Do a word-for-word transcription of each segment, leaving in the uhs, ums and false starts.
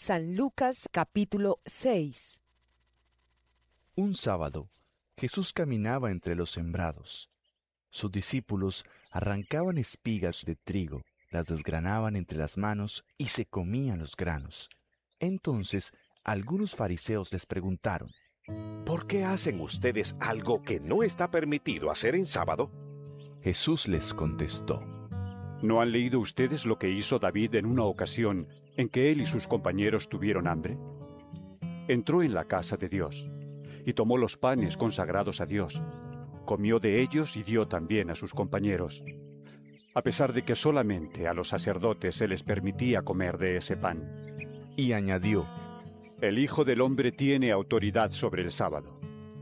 San Lucas capítulo seis. Un sábado, Jesús caminaba entre los sembrados. Sus discípulos arrancaban espigas de trigo, las desgranaban entre las manos y se comían los granos. Entonces, algunos fariseos les preguntaron: ¿Por qué hacen ustedes algo que no está permitido hacer en sábado? Jesús les contestó: ¿No han leído ustedes lo que hizo David en una ocasión en que él y sus compañeros tuvieron hambre? Entró en la casa de Dios y tomó los panes consagrados a Dios, comió de ellos y dio también a sus compañeros, a pesar de que solamente a los sacerdotes se les permitía comer de ese pan. Y añadió: El Hijo del Hombre tiene autoridad sobre el sábado.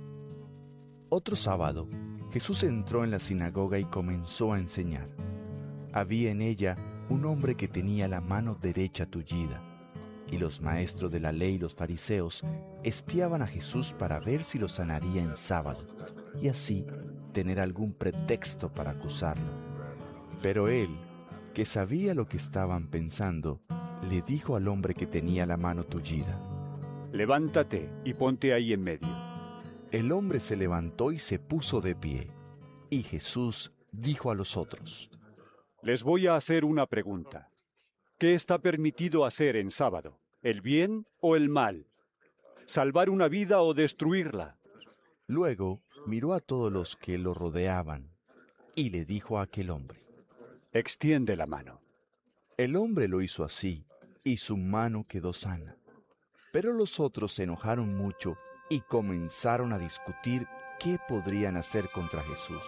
Otro sábado, Jesús entró en la sinagoga y comenzó a enseñar. Había en ella un hombre que tenía la mano derecha tullida, y los maestros de la ley y los fariseos espiaban a Jesús para ver si lo sanaría en sábado, y así tener algún pretexto para acusarlo. Pero él, que sabía lo que estaban pensando, le dijo al hombre que tenía la mano tullida: Levántate y ponte ahí en medio. El hombre se levantó y se puso de pie, y Jesús dijo a los otros: Les voy a hacer una pregunta. ¿Qué está permitido hacer en sábado? ¿El bien o el mal? ¿Salvar una vida o destruirla? Luego miró a todos los que lo rodeaban y le dijo a aquel hombre: Extiende la mano. El hombre lo hizo así, y su mano quedó sana. Pero los otros se enojaron mucho y comenzaron a discutir qué podrían hacer contra Jesús.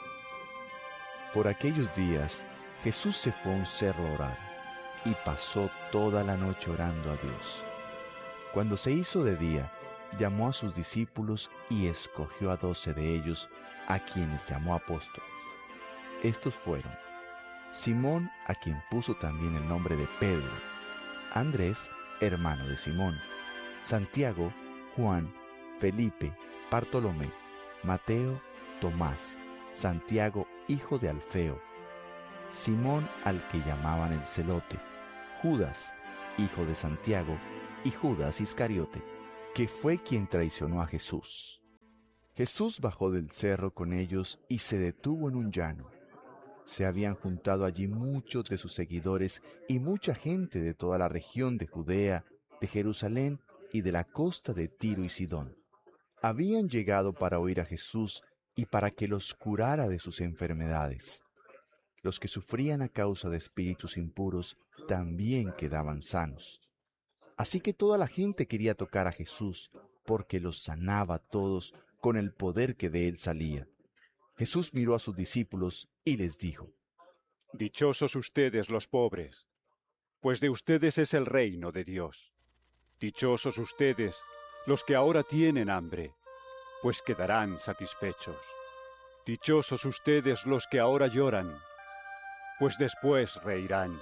Por aquellos días, Jesús se fue a un cerro a orar, y pasó toda la noche orando a Dios. Cuando se hizo de día, llamó a sus discípulos y escogió a doce de ellos, a quienes llamó apóstoles. Estos fueron Simón, a quien puso también el nombre de Pedro; Andrés, hermano de Simón; Santiago, Juan, Felipe, Bartolomé, Mateo, Tomás, Santiago, hijo de Alfeo, Simón, al que llamaban el Celote, Judas, hijo de Santiago, y Judas Iscariote, que fue quien traicionó a Jesús. Jesús bajó del cerro con ellos y se detuvo en un llano. Se habían juntado allí muchos de sus seguidores y mucha gente de toda la región de Judea, de Jerusalén y de la costa de Tiro y Sidón. Habían llegado para oír a Jesús y para que los curara de sus enfermedades. Los que sufrían a causa de espíritus impuros también quedaban sanos. Así que toda la gente quería tocar a Jesús, porque los sanaba a todos con el poder que de él salía. Jesús miró a sus discípulos y les dijo: Dichosos ustedes los pobres, pues de ustedes es el reino de Dios. Dichosos ustedes los que ahora tienen hambre, pues quedarán satisfechos. Dichosos ustedes los que ahora lloran, pues después reirán.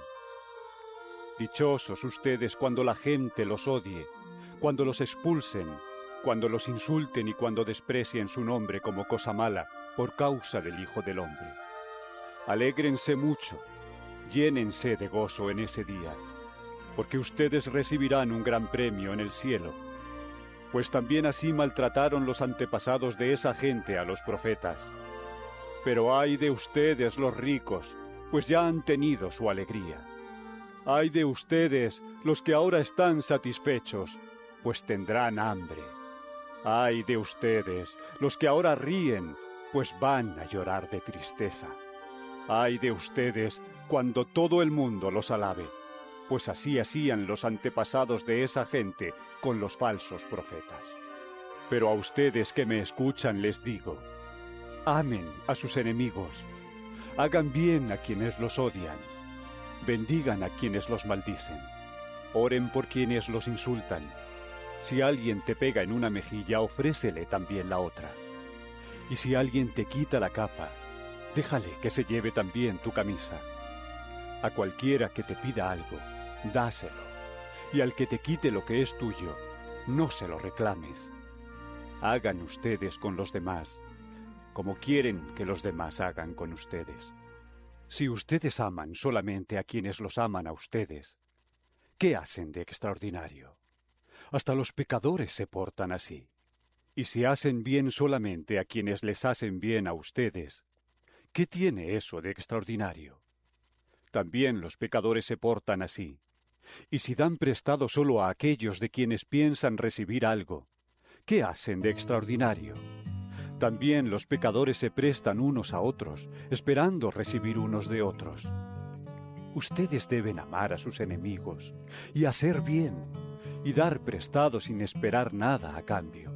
Dichosos ustedes cuando la gente los odie, cuando los expulsen, cuando los insulten y cuando desprecien su nombre como cosa mala por causa del Hijo del Hombre. Alégrense mucho, llénense de gozo en ese día, porque ustedes recibirán un gran premio en el cielo, pues también así maltrataron los antepasados de esa gente a los profetas. Pero ay de ustedes los ricos, pues ya han tenido su alegría. Ay de ustedes los que ahora están satisfechos, pues tendrán hambre. Ay de ustedes los que ahora ríen, pues van a llorar de tristeza. Ay de ustedes cuando todo el mundo los alabe, pues así hacían los antepasados de esa gente con los falsos profetas. Pero a ustedes que me escuchan les digo: amen a sus enemigos, hagan bien a quienes los odian, bendigan a quienes los maldicen, oren por quienes los insultan. Si alguien te pega en una mejilla, ofrécele también la otra. Y si alguien te quita la capa, déjale que se lleve también tu camisa. A cualquiera que te pida algo, dáselo, y al que te quite lo que es tuyo, no se lo reclames. Hagan ustedes con los demás como quieren que los demás hagan con ustedes. Si ustedes aman solamente a quienes los aman a ustedes, ¿Qué hacen de extraordinario? Hasta los pecadores se portan así. Y si hacen bien solamente a quienes les hacen bien a ustedes, ¿qué tiene eso de extraordinario? También los pecadores se portan así. Y si dan prestado solo a aquellos de quienes piensan recibir algo, ¿qué hacen de extraordinario? También los pecadores se prestan unos a otros, esperando recibir unos de otros. Ustedes deben amar a sus enemigos y hacer bien, y dar prestado sin esperar nada a cambio.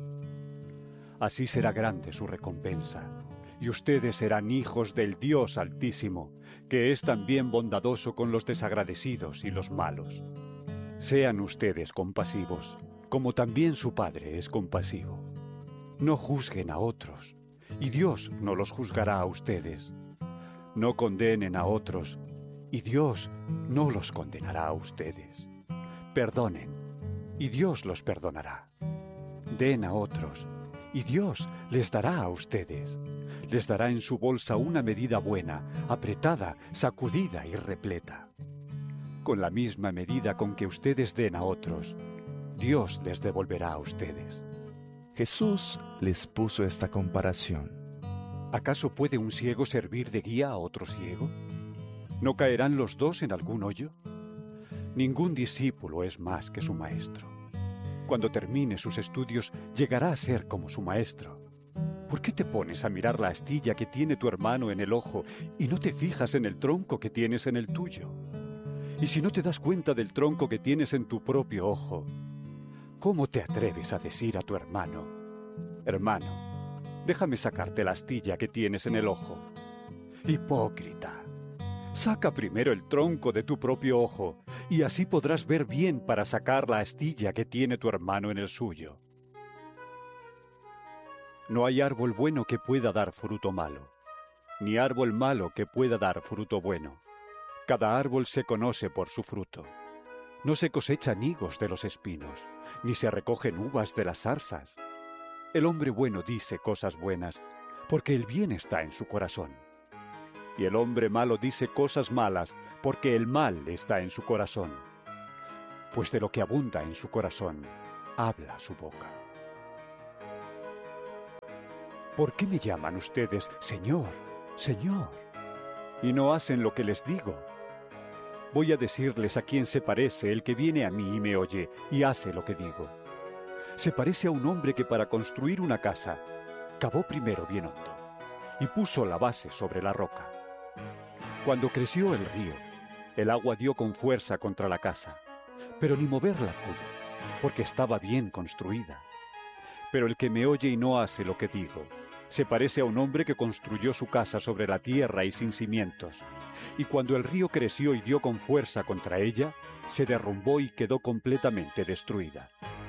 Así será grande su recompensa, y ustedes serán hijos del Dios Altísimo, que es también bondadoso con los desagradecidos y los malos. Sean ustedes compasivos, como también su Padre es compasivo. No juzguen a otros, y Dios no los juzgará a ustedes. No condenen a otros, y Dios no los condenará a ustedes. Perdonen, y Dios los perdonará. Den a otros, y Dios les dará a ustedes. Les dará en su bolsa una medida buena, apretada, sacudida y repleta. Con la misma medida con que ustedes den a otros, Dios les devolverá a ustedes. Jesús les puso esta comparación. ¿Acaso puede un ciego servir de guía a otro ciego? ¿No caerán los dos en algún hoyo? Ningún discípulo es más que su maestro. Cuando termine sus estudios, llegará a ser como su maestro. ¿Por qué te pones a mirar la astilla que tiene tu hermano en el ojo y no te fijas en el tronco que tienes en el tuyo? Y si no te das cuenta del tronco que tienes en tu propio ojo, ¿cómo te atreves a decir a tu hermano: hermano, déjame sacarte la astilla que tienes en el ojo? Hipócrita, saca primero el tronco de tu propio ojo, y así podrás ver bien para sacar la astilla que tiene tu hermano en el suyo. No hay árbol bueno que pueda dar fruto malo, ni árbol malo que pueda dar fruto bueno. Cada árbol se conoce por su fruto. No se cosechan higos de los espinos, ni se recogen uvas de las zarzas. El hombre bueno dice cosas buenas, porque el bien está en su corazón. Y el hombre malo dice cosas malas, porque el mal está en su corazón. Pues de lo que abunda en su corazón, habla su boca. ¿Por qué me llaman ustedes Señor, Señor, y no hacen lo que les digo? Voy a decirles a quién se parece el que viene a mí y me oye y hace lo que digo. Se parece a un hombre que para construir una casa cavó primero bien hondo y puso la base sobre la roca. Cuando creció el río, el agua dio con fuerza contra la casa, pero ni moverla pudo, porque estaba bien construida. Pero el que me oye y no hace lo que digo, se parece a un hombre que construyó su casa sobre la tierra y sin cimientos. Y cuando el río creció y dio con fuerza contra ella, se derrumbó y quedó completamente destruida.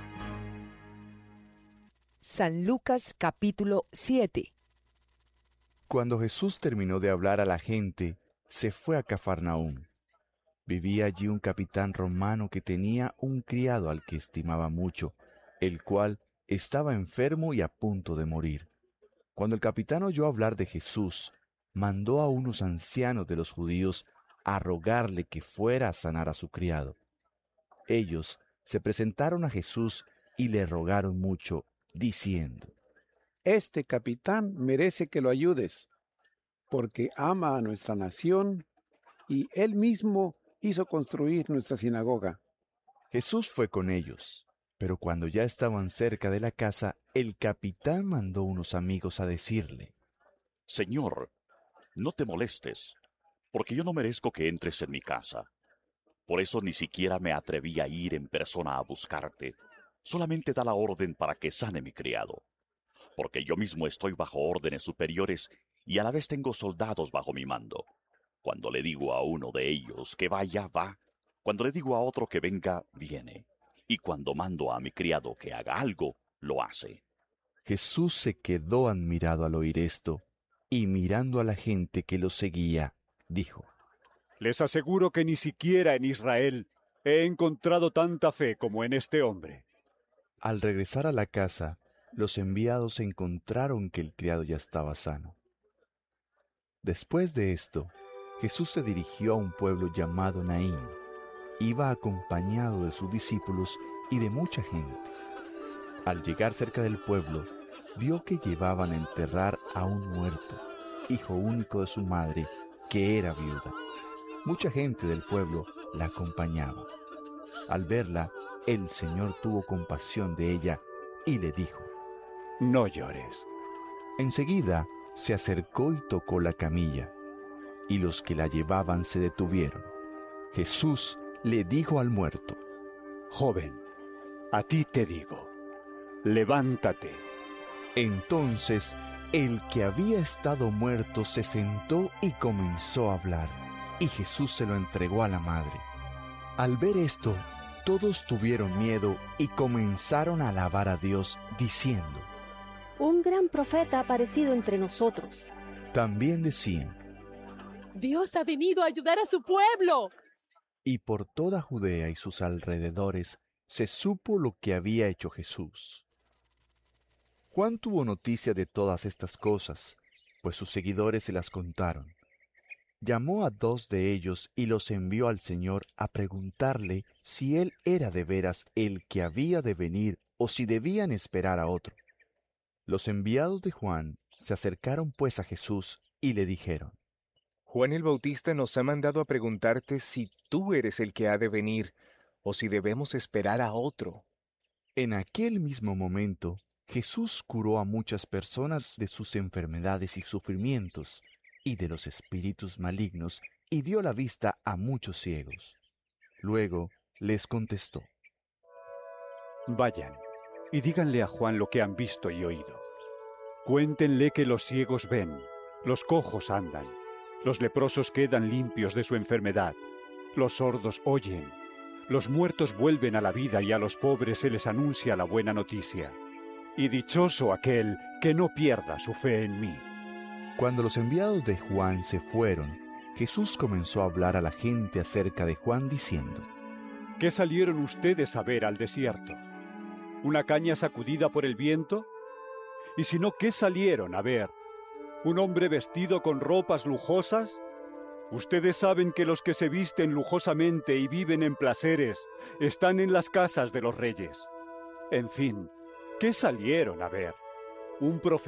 San Lucas capítulo siete. Cuando Jesús terminó de hablar a la gente, se fue a Cafarnaúm. Vivía allí un capitán romano que tenía un criado al que estimaba mucho, el cual estaba enfermo y a punto de morir. Cuando el capitán oyó hablar de Jesús, mandó a unos ancianos de los judíos a rogarle que fuera a sanar a su criado. Ellos se presentaron a Jesús y le rogaron mucho, diciendo: Este capitán merece que lo ayudes, porque ama a nuestra nación y él mismo hizo construir nuestra sinagoga. Jesús fue con ellos, pero cuando ya estaban cerca de la casa, el capitán mandó unos amigos a decirle: Señor, no te molestes, porque yo no merezco que entres en mi casa. Por eso ni siquiera me atreví a ir en persona a buscarte. Solamente da la orden para que sane mi criado. Porque yo mismo estoy bajo órdenes superiores y a la vez tengo soldados bajo mi mando. Cuando le digo a uno de ellos que vaya, va. Cuando le digo a otro que venga, viene. Y cuando mando a mi criado que haga algo, lo hace. Jesús se quedó admirado al oír esto, y mirando a la gente que lo seguía, dijo: Les aseguro que ni siquiera en Israel he encontrado tanta fe como en este hombre. Al regresar a la casa, los enviados encontraron que el criado ya estaba sano. Después de esto, Jesús se dirigió a un pueblo llamado Naín, iba acompañado de sus discípulos y de mucha gente. Al llegar cerca del pueblo, vio que llevaban a enterrar a un muerto, hijo único de su madre, que era viuda. Mucha gente del pueblo la acompañaba. Al verla, el Señor tuvo compasión de ella y le dijo: No llores. Enseguida se acercó y tocó la camilla, y los que la llevaban se detuvieron. Jesús le dijo al muerto: Joven, a ti te digo, levántate. Entonces el que había estado muerto se sentó y comenzó a hablar, y Jesús se lo entregó a la madre. Al ver esto, todos tuvieron miedo y comenzaron a alabar a Dios, diciendo: Un gran profeta ha aparecido entre nosotros. También decían: Dios ha venido a ayudar a su pueblo. Y por toda Judea y sus alrededores se supo lo que había hecho Jesús. Juan tuvo noticia de todas estas cosas, pues sus seguidores se las contaron. Llamó a dos de ellos y los envió al Señor a preguntarle si él era de veras el que había de venir o si debían esperar a otro. Los enviados de Juan se acercaron pues a Jesús y le dijeron: Juan el Bautista nos ha mandado a preguntarte si tú eres el que ha de venir o si debemos esperar a otro. En aquel mismo momento, Jesús curó a muchas personas de sus enfermedades y sufrimientos, y de los espíritus malignos, y dio la vista a muchos ciegos. Luego les contestó: Vayan y díganle a Juan lo que han visto y oído. Cuéntenle que los ciegos ven, los cojos andan, los leprosos quedan limpios de su enfermedad, los sordos oyen, los muertos vuelven a la vida y a los pobres se les anuncia la buena noticia. Y dichoso aquel que no pierda su fe en mí. Cuando los enviados de Juan se fueron, Jesús comenzó a hablar a la gente acerca de Juan diciendo: ¿Qué salieron ustedes a ver al desierto? ¿Una caña sacudida por el viento? Y si no, ¿qué salieron a ver? ¿Un hombre vestido con ropas lujosas? Ustedes saben que los que se visten lujosamente y viven en placeres están en las casas de los reyes. En fin, ¿qué salieron a ver? ¿Un profeta